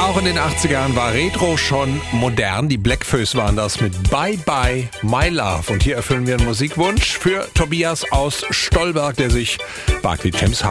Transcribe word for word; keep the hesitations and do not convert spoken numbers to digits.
Auch in den achtzigern war Retro schon modern. Die Bläckfüß waren das mit Bye Bye My Love. Und hier erfüllen wir einen Musikwunsch für Tobias aus Stolberg, der sich Barclay James